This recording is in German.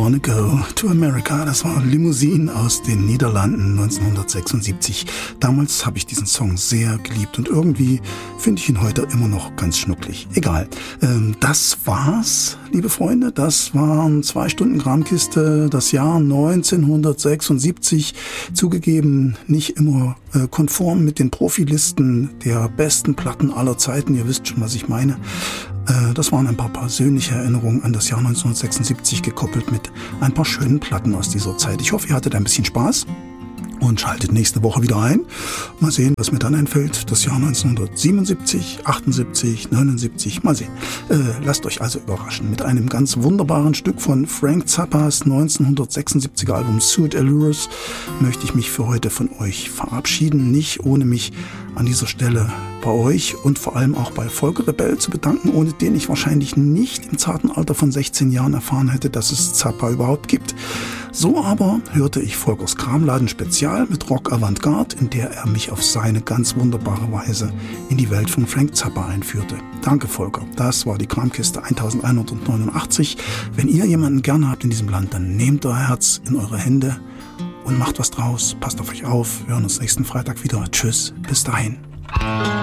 Wanna Go to America. Das war Limousine aus den Niederlanden 1976. Damals habe ich diesen Song sehr geliebt und irgendwie finde ich ihn heute immer noch ganz schnucklig. Egal. Das war's, liebe Freunde. Das waren 2 Stunden Kramkiste, das Jahr 1976. Zugegeben, nicht immer konform mit den Profilisten der besten Platten aller Zeiten. Ihr wisst schon, was ich meine. Das waren ein paar persönliche Erinnerungen an das Jahr 1976, gekoppelt mit ein paar schönen Platten aus dieser Zeit. Ich hoffe, ihr hattet ein bisschen Spaß und schaltet nächste Woche wieder ein. Mal sehen, was mir dann einfällt. Das Jahr 1977, 78, 79, mal sehen. Lasst euch also überraschen. Mit einem ganz wunderbaren Stück von Frank Zappas 1976er Album Suit Allures möchte ich mich für heute von euch verabschieden. Nicht ohne mich an dieser Stelle bei euch und vor allem auch bei Volker Rebell zu bedanken, ohne den ich wahrscheinlich nicht im zarten Alter von 16 Jahren erfahren hätte, dass es Zappa überhaupt gibt. So aber hörte ich Volkers Kramladen Spezial mit Rock Avantgarde, in der er mich auf seine ganz wunderbare Weise in die Welt von Frank Zappa einführte. Danke, Volker. Das war die Kramkiste 1189. Wenn ihr jemanden gerne habt in diesem Land, dann nehmt euer Herz in eure Hände und macht was draus. Passt auf euch auf. Wir hören uns nächsten Freitag wieder. Tschüss. Bis dahin.